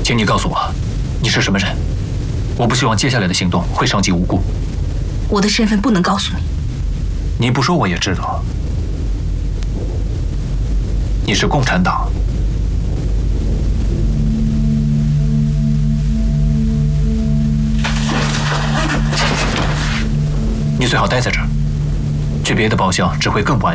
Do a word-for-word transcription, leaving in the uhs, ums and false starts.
请你告诉我，你是什么人？我不希望接下来的行动会伤及无辜。 我的身份不能告诉你。 你不说我也知道，你是共产党。你最好待在这儿，去别的包厢只会更不安全。